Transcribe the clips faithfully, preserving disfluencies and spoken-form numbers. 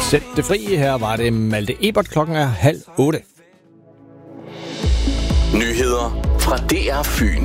Sæt det fri. Her var det Malte Ebert. Klokken er halv otte. Nyheder fra D R Fyn.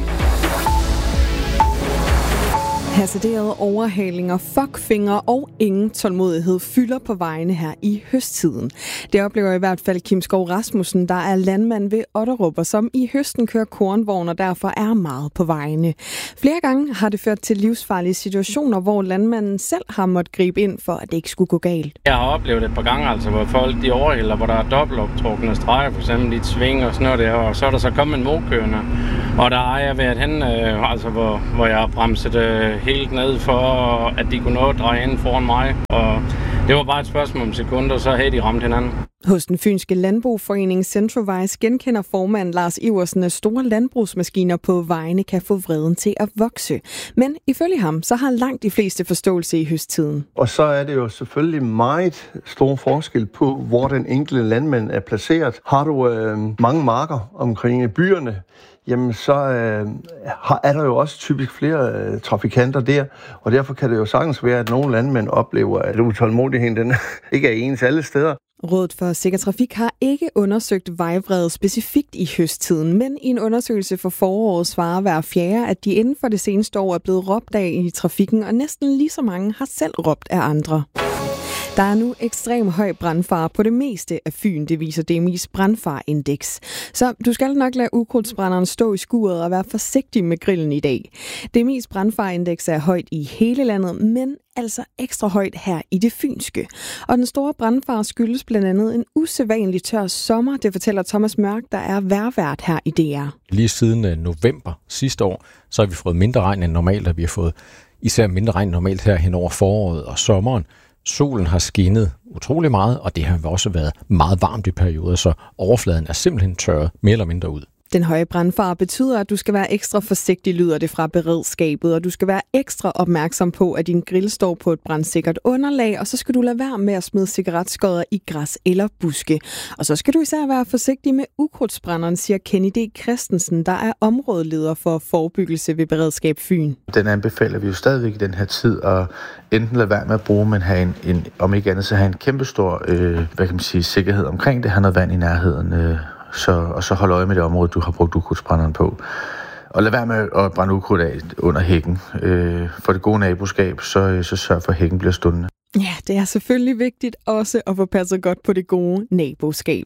Hasarderede overhalinger, fuckfingre og ingen tålmodighed fylder på vejene her i høsttiden. Det oplever i hvert fald Kim Skov Rasmussen, der er landmand ved Otterup, og som i høsten kører kornvogn og derfor er meget på vejene. Flere gange har det ført til livsfarlige situationer, hvor landmanden selv har måttet gribe ind for, at det ikke skulle gå galt. Jeg har oplevet et par gange, altså, hvor folk de overhælder, hvor der er dobbeltoptrukne streger, for eksempel i et sving og sådan noget der, og så er der så kommet en modkørende. Og der har jeg været hen, øh, altså, hvor, hvor jeg har bremset øh, helt ned for, at de kunne nå at dreje ind foran mig. Og det var bare et spørgsmål om sekunder, så havde de ramt hinanden. Hos den fynske landboforening Centrovise genkender formand Lars Iversen, at store landbrugsmaskiner på vejene kan få vreden til at vokse. Men ifølge ham, så har langt de fleste forståelse i høsttiden. Og så er det jo selvfølgelig meget stor forskel på, hvor den enkelte landmand er placeret. Har du øh, mange marker omkring byerne, jamen så øh, er der jo også typisk flere øh, trafikanter der, og derfor kan det jo sagtens være, at nogle landmænd oplever, at utålmodigheden den ikke er ens alle steder. Rådet for Sikker Trafik har ikke undersøgt vejvrede specifikt i høsttiden, men i en undersøgelse for foråret svarer hver fjerde, at de inden for det seneste år er blevet råbt af i trafikken, og næsten lige så mange har selv råbt af andre. Der er nu ekstrem høj brandfare på det meste af Fyn, det viser D M I's brandfareindeks. Så du skal nok lade ukrudtsbrænderen stå i skuret og være forsigtig med grillen i dag. D M I's brandfareindeks er højt i hele landet, men altså ekstra højt her i det fynske. Og den store brandfare skyldes blandt andet en usædvanlig tør sommer, det fortæller Thomas Mørk, der er vejrvært her i D R. Lige siden november sidste år, så har vi fået mindre regn end normalt, og vi har fået især mindre regn normalt her hen over foråret og sommeren. Solen har skinnet utrolig meget, og det har også været meget varmt i perioder, så overfladen er simpelthen tørret mere eller mindre ud. Den høje brandfare betyder, at du skal være ekstra forsigtig, lyder det fra beredskabet, og du skal være ekstra opmærksom på, at din grill står på et brandsikkert underlag, og så skal du lade være med at smide cigaretskodder i græs eller buske. Og så skal du især være forsigtig med ukrudtsbrænderen, siger Kenny D. Christensen, der er områdeleder for forebyggelse ved Beredskab Fyn. Den anbefaler vi jo stadigvæk i den her tid, at enten lade være med at bruge, men have en, en, om ikke andet, så have en kæmpestor øh, hvad kan man sige, sikkerhed omkring det, have noget vand i nærheden, øh, Så, og så hold øje med det område, du har brugt ukrudtsbrænderen på. Og lad være med at brænde ukrudt af under hækken. Øh, for det gode naboskab, så, så sørg for, at hækken bliver stående. Ja, det er selvfølgelig vigtigt også at få passet godt på det gode naboskab.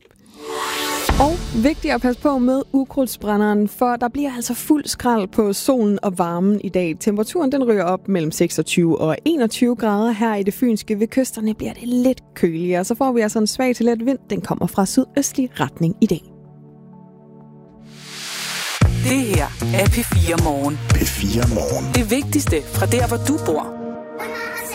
Og vigtigt at passe på med ukrudtsbrænderen, for der bliver altså fuld skrald på solen og varmen i dag. Temperaturen den ryger op mellem seksogtyve og enogtyve grader. Her i det fynske ved kysterne bliver det lidt køligere. Så får vi altså en svag til let vind. Den kommer fra sydøstlig retning i dag. Det her er P fire Morgen. P fire Morgen. Det vigtigste fra der, hvor du bor.